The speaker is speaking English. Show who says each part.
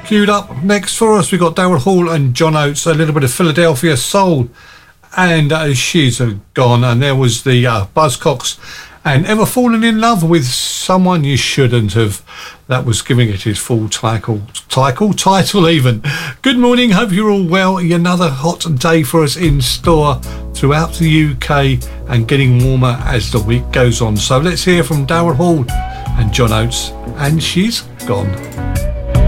Speaker 1: Queued up next for us, we've got Daryl Hall and John Oates, a little bit of Philadelphia Soul, and She's Gone. And there was the Buzzcocks and Ever Fallen in Love with Someone You Shouldn't Have. That was giving it his full title even. Good morning, hope you're all well. Another hot day for us in store throughout the UK and getting warmer as the week goes on. So let's hear from Daryl Hall and John Oates and She's Gone.